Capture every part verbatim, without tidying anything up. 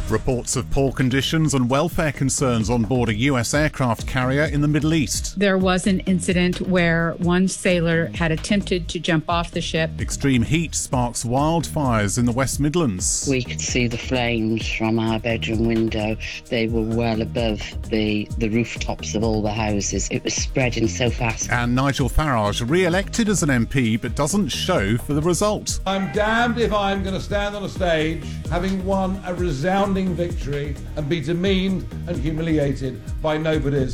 Reports of poor conditions and welfare concerns on board a U S aircraft carrier in the Middle East. There was an incident where one sailor had attempted to jump off the ship. Extreme heat sparks wildfires in the West Midlands. We could see the flames from our bedroom window. They were well above the, the rooftops of all the houses. It was spreading so fast. And Nigel Farage re-elected as an M P but doesn't show for the result. I'm damned if I'm going to stand on a stage having won a resounding victory and be demeaned and humiliated by nobodies.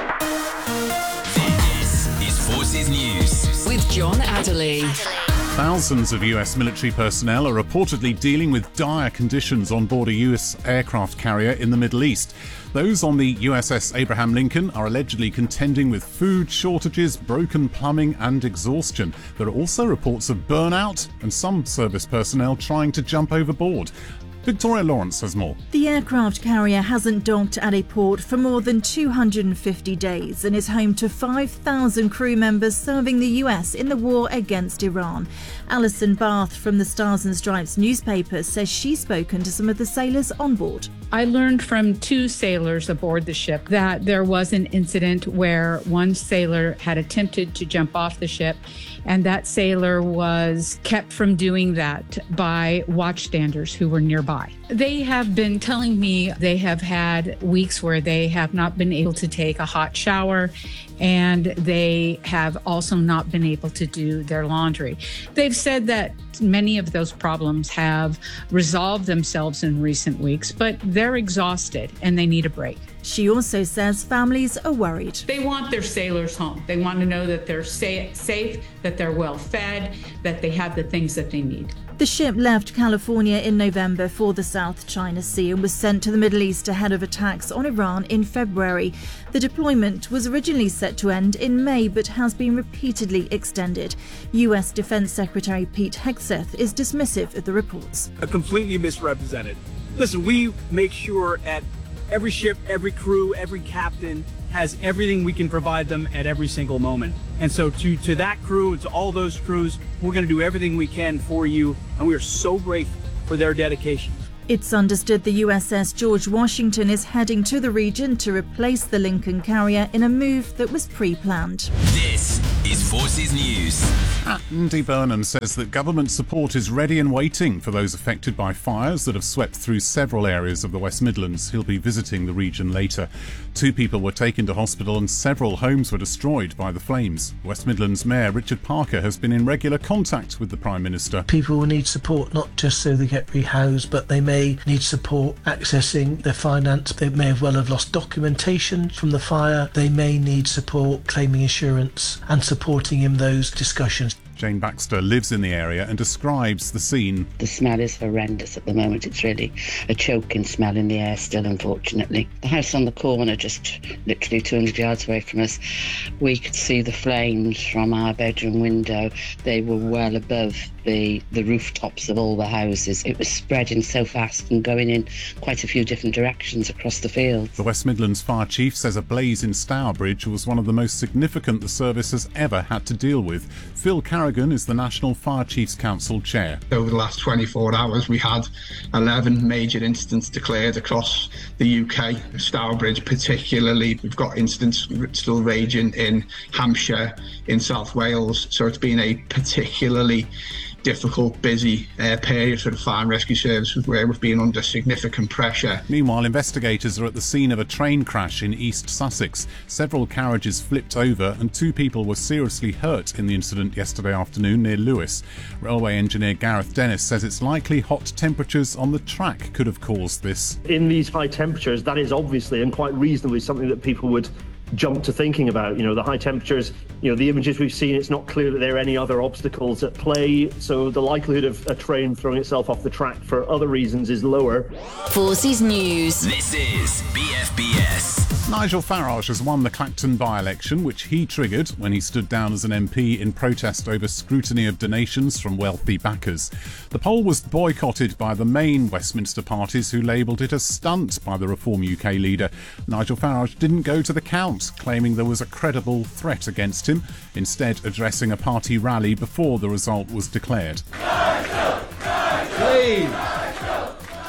This is Forces News with John Adderley. Thousands of U S military personnel are reportedly dealing with dire conditions on board a U S aircraft carrier in the Middle East. Those on the U S S Abraham Lincoln are allegedly contending with food shortages, broken plumbing and exhaustion. There are also reports of burnout and some service personnel trying to jump overboard. Victoria Lawrence has more. The aircraft carrier hasn't docked at a port for more than two hundred fifty days and is home to five thousand crew members serving the U S in the war against Iran. Alison Bath from the Stars and Stripes newspaper says she's spoken to some of the sailors on board. I learned from two sailors aboard the ship that there was an incident where one sailor had attempted to jump off the ship, and that sailor was kept from doing that by watchstanders who were nearby. They have been telling me they have had weeks where they have not been able to take a hot shower, and they have also not been able to do their laundry. They've said that many of those problems have resolved themselves in recent weeks, but they're exhausted and they need a break. She also says families are worried. They want their sailors home. They want to know that they're sa- safe, that they're well fed, that they have the things that they need. The ship left California in November for the South China Sea and was sent to the Middle East ahead of attacks on Iran in February. The deployment was originally set to end in May but has been repeatedly extended. U S Defense Secretary Pete Hegseth is dismissive of the reports. A completely misrepresented. Listen, we make sure at every ship, every crew, every captain has everything we can provide them at every single moment. And so to, to that crew and to all those crews, we're going to do everything we can for you, and we are so grateful for their dedication. It's understood the U S S George Washington is heading to the region to replace the Lincoln carrier in a move that was pre-planned. This is Forces News. Andy Burnham says that government support is ready and waiting for those affected by fires that have swept through several areas of the West Midlands. He'll be visiting the region later. Two people were taken to hospital and several homes were destroyed by the flames. West Midlands Mayor Richard Parker has been in regular contact with the Prime Minister. People will need support not just so they get rehoused, but they may need support accessing their finance. They may well have lost documentation from the fire. They may need support claiming insurance and supporting in those discussions. Jane Baxter lives in the area and describes the scene. The smell is horrendous at the moment. It's really a choking smell in the air still, unfortunately. The house on the corner, just literally two hundred yards away from us, we could see the flames from our bedroom window. They were well above the, the rooftops of all the houses. It was spreading so fast and going in quite a few different directions across the field. The West Midlands Fire Chief says a blaze in Stourbridge was one of the most significant the service has ever had to deal with. Phil Carrigan is the National Fire Chiefs Council Chair. Over the last twenty-four hours, we had eleven major incidents declared across the U K. Stourbridge particularly, we've got incidents still raging in Hampshire, in South Wales, so it's been a particularly difficult, busy uh, period for the fire and rescue services where we've been under significant pressure. Meanwhile, investigators are at the scene of a train crash in East Sussex. Several carriages flipped over and two people were seriously hurt in the incident yesterday afternoon near Lewes. Railway engineer Gareth Dennis says it's likely hot temperatures on the track could have caused this. In these high temperatures, that is obviously and quite reasonably something that people would jump to thinking about. You know, the high temperatures, you know, the images we've seen, it's not clear that there are any other obstacles at play, so the likelihood of a train throwing itself off the track for other reasons is lower. Forces News. This is B F B S. Nigel Farage has won the Clacton by-election, which he triggered when he stood down as an M P in protest over scrutiny of donations from wealthy backers. The poll was boycotted by the main Westminster parties, who labelled it a stunt by the Reform U K leader. Nigel Farage didn't go to the count, claiming there was a credible threat against him, instead addressing a party rally before the result was declared. Nigel! Nigel! Please!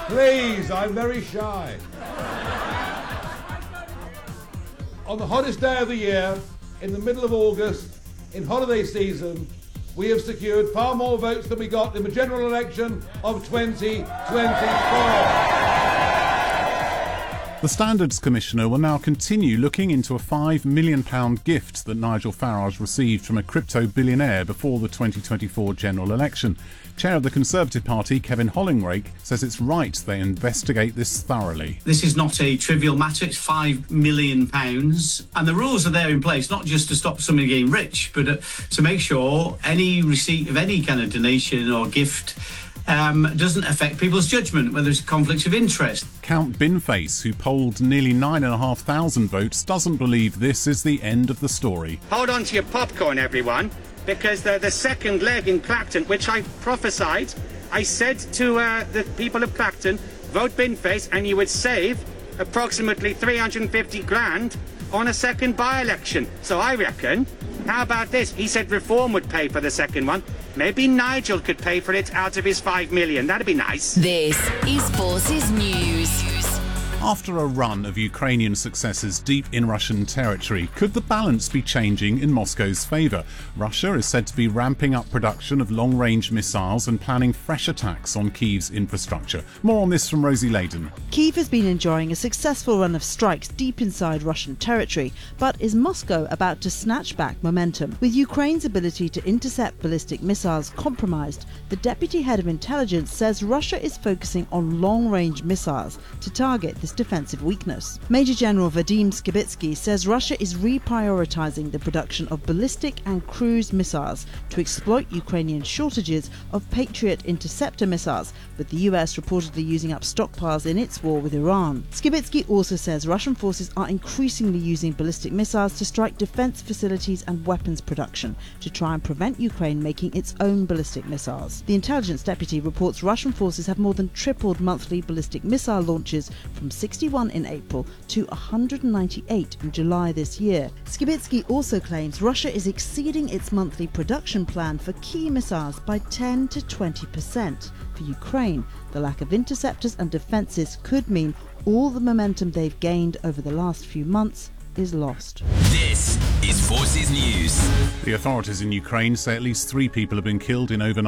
Please, I'm very shy. On the hottest day of the year, in the middle of August, in holiday season, we have secured far more votes than we got in the general election of twenty twenty-four. The Standards Commissioner will now continue looking into a five million pounds gift that Nigel Farage received from a crypto billionaire before the twenty twenty-four general election. Chair of the Conservative Party, Kevin Hollingrake, says it's right they investigate this thoroughly. This is not a trivial matter. It's five million pounds. And the rules are there in place, not just to stop somebody getting rich, but uh, to make sure any receipt of any kind of donation or gift Um, doesn't affect people's judgment, whether it's conflicts of interest. Count Binface, who polled nearly nine and a half thousand votes, doesn't believe this is the end of the story. Hold on to your popcorn, everyone, because the, the second leg in Clacton, which I prophesied, I said to uh, the people of Clacton, vote Binface and you would save approximately three hundred fifty grand on a second by-election. So I reckon, how about this? He said Reform would pay for the second one. Maybe Nigel could pay for it out of his five million. That'd be nice. This is Forces News. After a run of Ukrainian successes deep in Russian territory, could the balance be changing in Moscow's favour? Russia is said to be ramping up production of long-range missiles and planning fresh attacks on Kyiv's infrastructure. More on this from Rosie Layden. Kyiv has been enjoying a successful run of strikes deep inside Russian territory, but is Moscow about to snatch back momentum? With Ukraine's ability to intercept ballistic missiles compromised, the deputy head of intelligence says Russia is focusing on long-range missiles to target this defensive weakness. Major General Vadim Skibitsky says Russia is reprioritizing the production of ballistic and cruise missiles to exploit Ukrainian shortages of Patriot interceptor missiles, with the U S reportedly using up stockpiles in its war with Iran. Skibitsky also says Russian forces are increasingly using ballistic missiles to strike defense facilities and weapons production to try and prevent Ukraine making its own ballistic missiles. The intelligence deputy reports Russian forces have more than tripled monthly ballistic missile launches from sixty-one in April to one hundred ninety-eight in July this year. Skibitsky also claims Russia is exceeding its monthly production plan for key missiles by ten to twenty percent. For Ukraine, the lack of interceptors and defences could mean all the momentum they've gained over the last few months is lost. This is Forces News. The authorities in Ukraine say at least three people have been killed in overnight